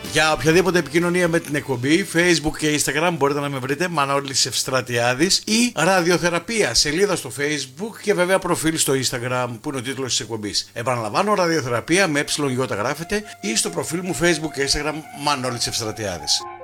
Για οποιαδήποτε επικοινωνία με την εκπομπή, Facebook και Instagram μπορείτε να με βρείτε Μανώλης Ευστρατιάδης ή Ραδιοθεραπεία, σελίδα στο Facebook και βέβαια προφίλ στο Instagram που είναι ο τίτλος της εκπομπής. Επαναλαμβάνω, Ραδιοθεραπεία με ΕΙ γράφετε ή στο προφίλ μου Facebook και Instagram Μανώλης Ευστρατιάδης.